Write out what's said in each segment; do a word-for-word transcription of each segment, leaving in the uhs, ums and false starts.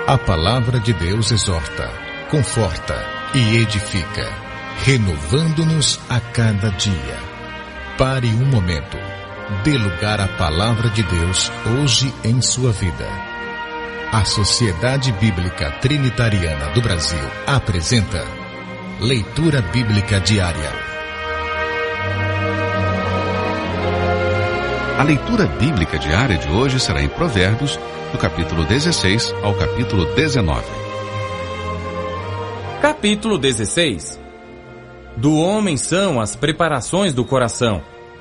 A palavra de Deus exorta, conforta e edifica, renovando-nos a cada dia. Pare um momento. Dê lugar à palavra de Deus hoje em sua vida. A Sociedade Bíblica Trinitariana do Brasil apresenta Leitura Bíblica Diária. A leitura bíblica diária de hoje será em Provérbios, do capítulo dezesseis ao capítulo dezenove. Capítulo dezesseis. Do homem são as preparações do coração,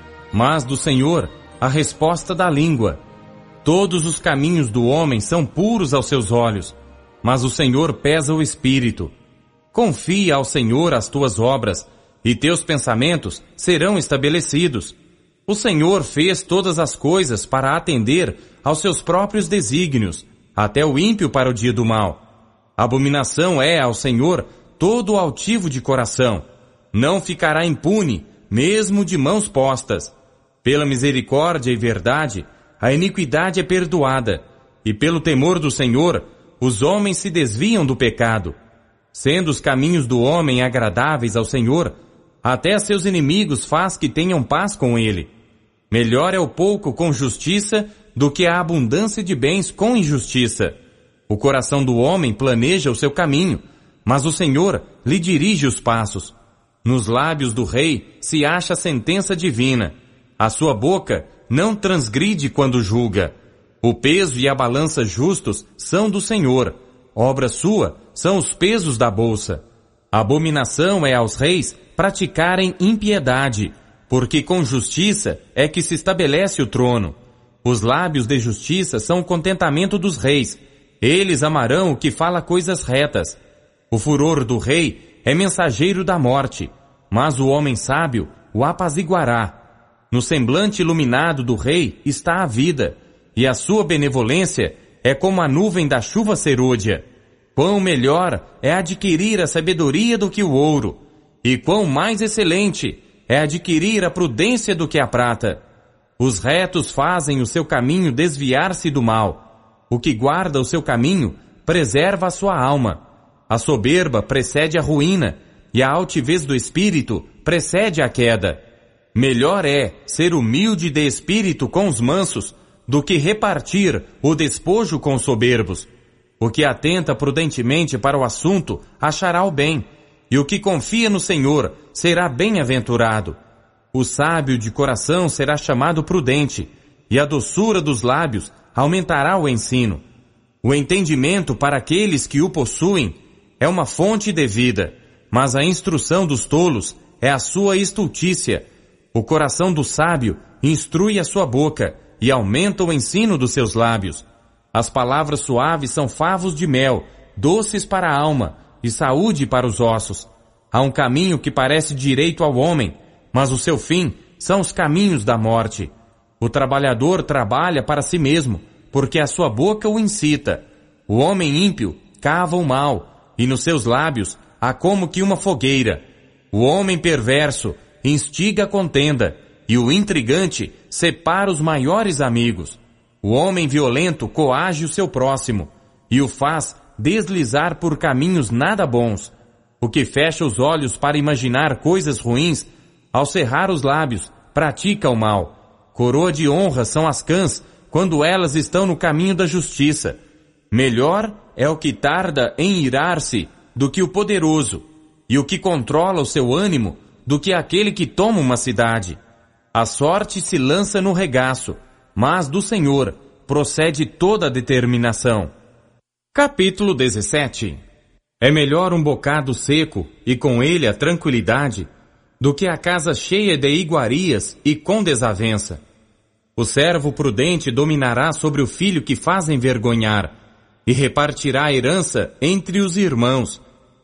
mas do Senhor a resposta da língua. Todos os caminhos do homem são puros aos seus olhos, mas o Senhor pesa o espírito. Confia ao Senhor as tuas obras, e teus pensamentos serão estabelecidos. O Senhor fez todas as coisas para atender aos seus próprios desígnios, até o ímpio para o dia do mal. Abominação é ao Senhor todo o altivo de coração. Não ficará impune, mesmo de mãos postas. Pela misericórdia e verdade, a iniquidade é perdoada, e pelo temor do Senhor, os homens se desviam do pecado. Sendo os caminhos do homem agradáveis ao Senhor, até seus inimigos faz que tenham paz com ele. Melhor é o pouco com justiça do que a abundância de bens com injustiça. O coração do homem planeja o seu caminho, mas o Senhor lhe dirige os passos. Nos lábios do rei se acha a sentença divina. A sua boca não transgride quando julga. O peso e a balança justos são do Senhor. Obra sua são os pesos da bolsa. Abominação é aos reis praticarem impiedade, porque com justiça é que se estabelece o trono. Os lábios de justiça são o contentamento dos reis. Eles amarão o que fala coisas retas. O furor do rei é mensageiro da morte, mas o homem sábio o apaziguará. No semblante iluminado do rei está a vida, e a sua benevolência é como a nuvem da chuva serôdia. Quão melhor é adquirir a sabedoria do que o ouro, e quão mais excelente é adquirir a prudência do que a prata. Os retos fazem o seu caminho desviar-se do mal. O que guarda o seu caminho preserva a sua alma. A soberba precede a ruína, e a altivez do espírito precede a queda. Melhor é ser humilde de espírito com os mansos, do que repartir o despojo com os soberbos. O que atenta prudentemente para o assunto achará o bem, e o que confia no Senhor será bem-aventurado. O sábio de coração será chamado prudente, e a doçura dos lábios aumentará o ensino. O entendimento para aqueles que o possuem é uma fonte de vida, mas a instrução dos tolos é a sua estultícia. O coração do sábio instrui a sua boca e aumenta o ensino dos seus lábios. As palavras suaves são favos de mel, doces para a alma e saúde para os ossos. Há um caminho que parece direito ao homem, mas o seu fim são os caminhos da morte. O trabalhador trabalha para si mesmo, porque a sua boca o incita. O homem ímpio cava o mal, e nos seus lábios há como que uma fogueira. O homem perverso instiga a contenda, e o intrigante separa os maiores amigos. O homem violento coage o seu próximo, e o faz deslizar por caminhos nada bons. O que fecha os olhos para imaginar coisas ruins, ao cerrar os lábios, pratica o mal. Coroa de honra são as cãs, quando elas estão no caminho da justiça. Melhor é o que tarda em irar-se do que o poderoso, e o que controla o seu ânimo do que aquele que toma uma cidade. A sorte se lança no regaço, mas do Senhor procede toda a determinação. Capítulo dezessete. É melhor um bocado seco, e com ele a tranquilidade, do que a casa cheia de iguarias e com desavença. O servo prudente dominará sobre o filho que faz envergonhar, e repartirá a herança entre os irmãos.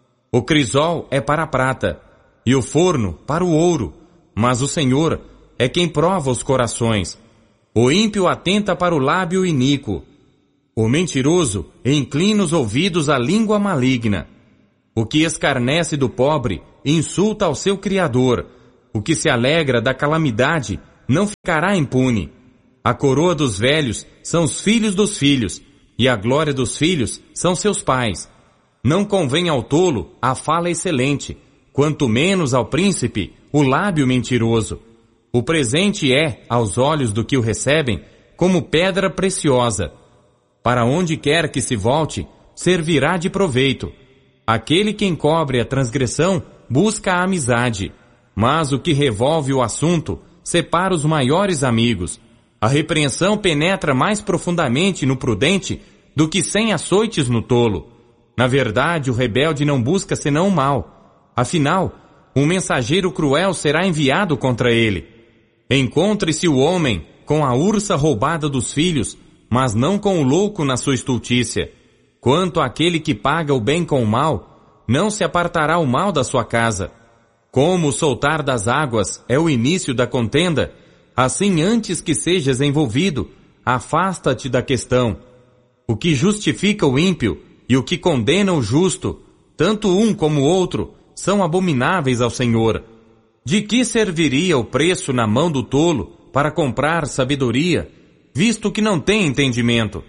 O crisol é para a prata, e o forno para o ouro, mas o Senhor é quem prova os corações. O ímpio atenta para o lábio iníquo. O mentiroso inclina os ouvidos à língua maligna. O que escarnece do pobre insulta ao seu Criador. O que se alegra da calamidade não ficará impune. A coroa dos velhos são os filhos dos filhos, e a glória dos filhos são seus pais. Não convém ao tolo a fala excelente, quanto menos ao príncipe o lábio mentiroso. O presente é, aos olhos do que o recebem, como pedra preciosa. Para onde quer que se volte, servirá de proveito. Aquele que encobre a transgressão busca a amizade, mas o que revolve o assunto separa os maiores amigos. A repreensão penetra mais profundamente no prudente do que cem açoites no tolo. Na verdade, o rebelde não busca senão o mal. Afinal, um mensageiro cruel será enviado contra ele. Encontre-se o homem com a ursa roubada dos filhos, mas não com o louco na sua estultícia. Quanto àquele que paga o bem com o mal, não se apartará o mal da sua casa. Como o soltar das águas é o início da contenda, assim antes que sejas envolvido, afasta-te da questão. O que justifica o ímpio e o que condena o justo, tanto um como o outro, são abomináveis ao Senhor. De que serviria o preço na mão do tolo para comprar sabedoria, visto que não tem entendimento?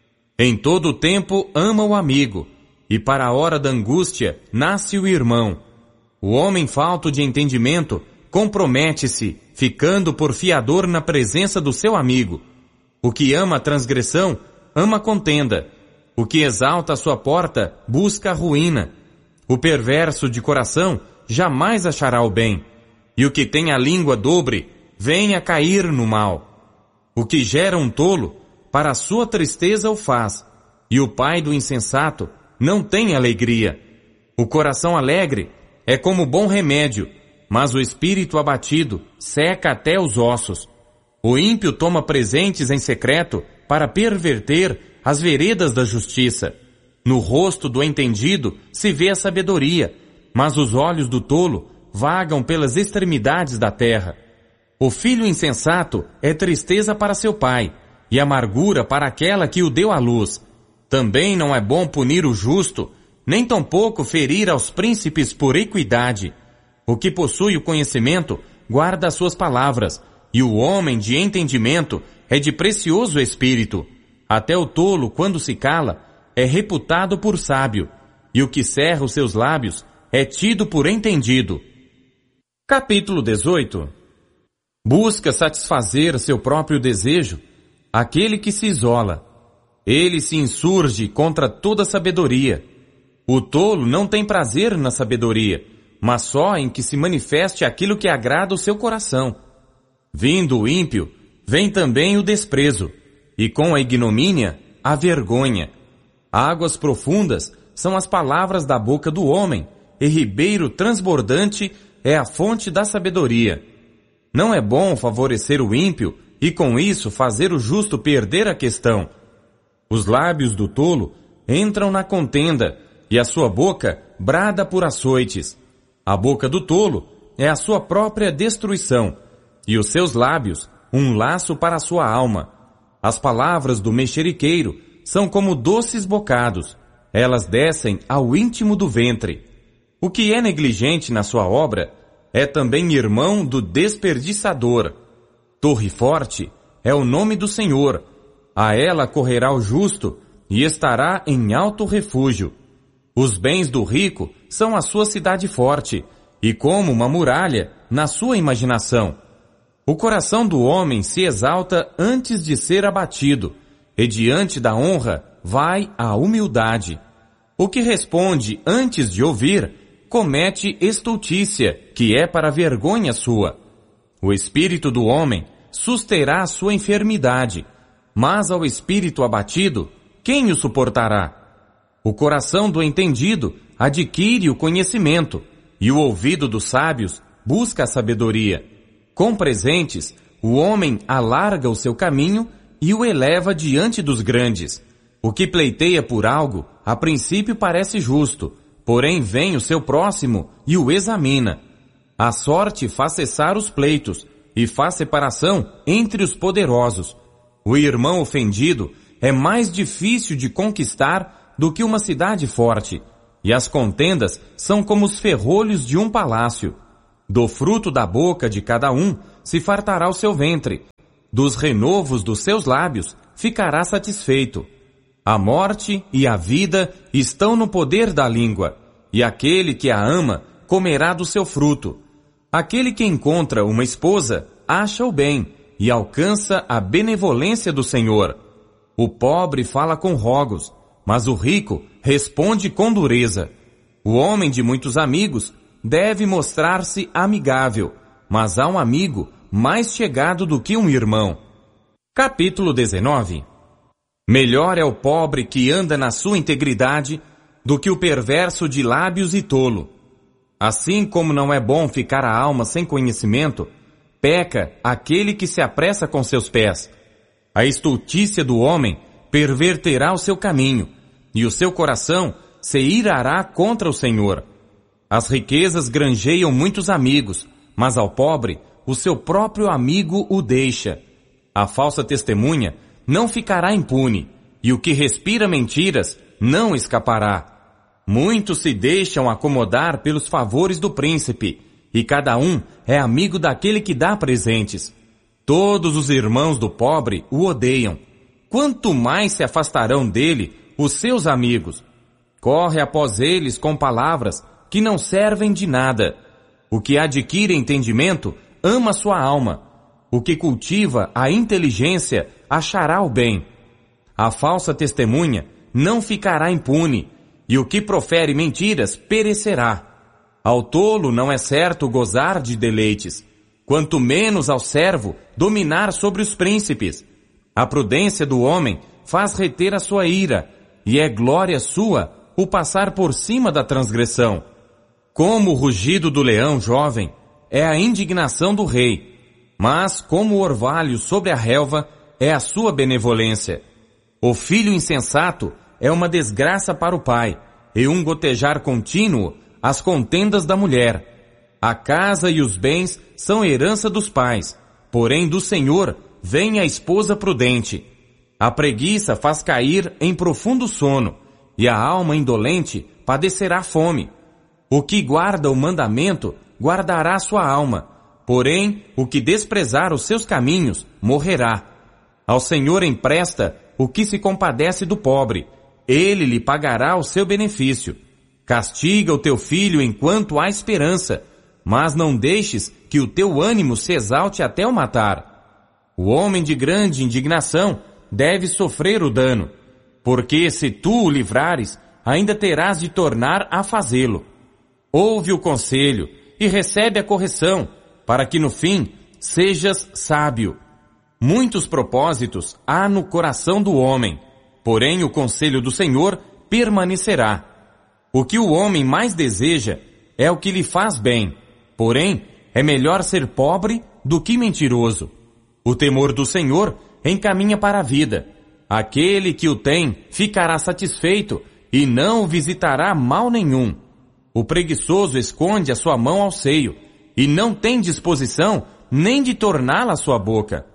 Em todo o tempo ama o amigo, e para a hora da angústia nasce o irmão. O homem falto de entendimento compromete-se, ficando por fiador na presença do seu amigo. O que ama a transgressão, ama a contenda. O que exalta a sua porta, busca a ruína. O perverso de coração jamais achará o bem. E o que tem a língua dobre, vem a cair no mal. O que gera um tolo, para a sua tristeza o faz. E o pai do insensato não tem alegria. O coração alegre é como bom remédio, mas o espírito abatido seca até os ossos. O ímpio toma presentes em secreto para perverter as veredas da justiça. No rosto do entendido se vê a sabedoria, mas os olhos do tolo vagam pelas extremidades da terra. O filho insensato é tristeza para seu pai, e amargura para aquela que o deu à luz. Também não é bom punir o justo, nem tampouco ferir aos príncipes por equidade. O que possui o conhecimento guarda as suas palavras, e o homem de entendimento é de precioso espírito. Até o tolo, quando se cala, é reputado por sábio, e o que cerra os seus lábios é tido por entendido. Capítulo dezoito. Busca satisfazer seu próprio desejo aquele que se isola. Ele se insurge contra toda sabedoria. O tolo não tem prazer na sabedoria, mas só em que se manifeste aquilo que agrada o seu coração. Vindo o ímpio, vem também o desprezo, e com a ignomínia, a vergonha. Águas profundas são as palavras da boca do homem, e ribeiro transbordante é a fonte da sabedoria. Não é bom favorecer o ímpio e com isso fazer o justo perder a questão. Os lábios do tolo entram na contenda e a sua boca brada por açoites. A boca do tolo é a sua própria destruição e os seus lábios um laço para a sua alma. As palavras do mexeriqueiro são como doces bocados. Elas descem ao íntimo do ventre. O que é negligente na sua obra é também irmão do desperdiçador. Torre forte é o nome do Senhor. A ela correrá o justo e estará em alto refúgio. Os bens do rico são a sua cidade forte e como uma muralha na sua imaginação. O coração do homem se exalta antes de ser abatido e diante da honra vai a humildade. O que responde antes de ouvir comete estultícia, que é para vergonha sua. O espírito do homem susterá a sua enfermidade, mas ao espírito abatido, quem o suportará? O coração do entendido adquire o conhecimento, e o ouvido dos sábios busca a sabedoria. Com presentes, o homem alarga o seu caminho e o eleva diante dos grandes. O que pleiteia por algo, a princípio parece justo, porém vem o seu próximo e o examina. A sorte faz cessar os pleitos e faz separação entre os poderosos. O irmão ofendido é mais difícil de conquistar do que uma cidade forte, e as contendas são como os ferrolhos de um palácio. Do fruto da boca de cada um se fartará o seu ventre, dos renovos dos seus lábios ficará satisfeito. A morte e a vida estão no poder da língua, e aquele que a ama comerá do seu fruto. Aquele que encontra uma esposa acha o bem e alcança a benevolência do Senhor. O pobre fala com rogos, mas o rico responde com dureza. O homem de muitos amigos deve mostrar-se amigável, mas há um amigo mais chegado do que um irmão. Capítulo dezenove. Melhor é o pobre que anda na sua integridade do que o perverso de lábios e tolo. Assim como não é bom ficar a alma sem conhecimento, peca aquele que se apressa com seus pés. A estultícia do homem perverterá o seu caminho, e o seu coração se irará contra o Senhor. As riquezas granjeiam muitos amigos, mas ao pobre o seu próprio amigo o deixa. A falsa testemunha não ficará impune, e o que respira mentiras não escapará. Muitos se deixam acomodar pelos favores do príncipe, e cada um é amigo daquele que dá presentes. Todos os irmãos do pobre o odeiam. Quanto mais se afastarão dele os seus amigos. Corre após eles com palavras que não servem de nada. O que adquire entendimento ama sua alma. O que cultiva a inteligência achará o bem. A falsa testemunha não ficará impune, e o que profere mentiras perecerá. Ao tolo não é certo gozar de deleites, quanto menos ao servo dominar sobre os príncipes. A prudência do homem faz reter a sua ira, e é glória sua o passar por cima da transgressão. Como o rugido do leão jovem é a indignação do rei, mas como o orvalho sobre a relva é a sua benevolência. O filho insensato é uma desgraça para o pai, e um gotejar contínuo as contendas da mulher. A casa e os bens são herança dos pais, porém do Senhor vem a esposa prudente. A preguiça faz cair em profundo sono, e a alma indolente padecerá fome. O que guarda o mandamento guardará sua alma, porém o que desprezar os seus caminhos morrerá. Ao Senhor empresta o que se compadece do pobre, ele lhe pagará o seu benefício. Castiga o teu filho enquanto há esperança, mas não deixes que o teu ânimo se exalte até o matar. O homem de grande indignação deve sofrer o dano, porque se tu o livrares, ainda terás de tornar a fazê-lo. Ouve o conselho e recebe a correção, para que no fim sejas sábio. Muitos propósitos há no coração do homem, porém o conselho do Senhor permanecerá. O que o homem mais deseja é o que lhe faz bem, porém é melhor ser pobre do que mentiroso. O temor do Senhor encaminha para a vida. Aquele que o tem ficará satisfeito e não o visitará mal nenhum. O preguiçoso esconde a sua mão ao seio e não tem disposição nem de torná-la à sua boca.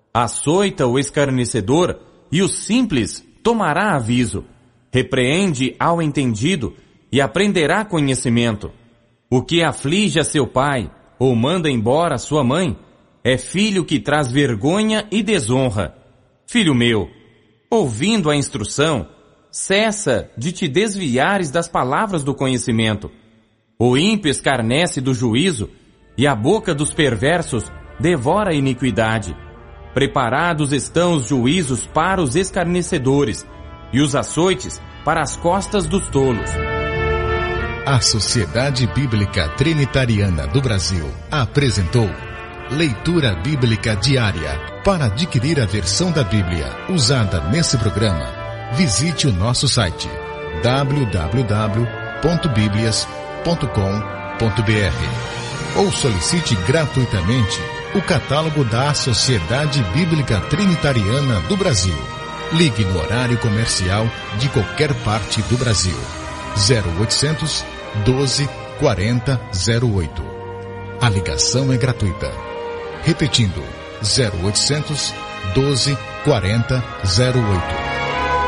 Açoita o escarnecedor e o simples tomará aviso. Repreende ao entendido e aprenderá conhecimento. O que aflige a seu pai ou manda embora sua mãe é filho que traz vergonha e desonra. Filho meu, ouvindo a instrução, cessa de te desviares das palavras do conhecimento. O ímpio escarnece do juízo, e a boca dos perversos devora a iniquidade. Preparados estão os juízos para os escarnecedores, e os açoites para as costas dos tolos. A Sociedade Bíblica Trinitariana do Brasil apresentou Leitura Bíblica Diária. Para adquirir a versão da Bíblia usada nesse programa, visite o nosso site w w w ponto biblias ponto com ponto b r ou solicite gratuitamente o catálogo da Sociedade Bíblica Trinitariana do Brasil. Ligue no horário comercial de qualquer parte do Brasil. zero oitocentos, doze, quarenta, zero oito. A ligação é gratuita. Repetindo, zero oitocentos, doze, quarenta, zero oito.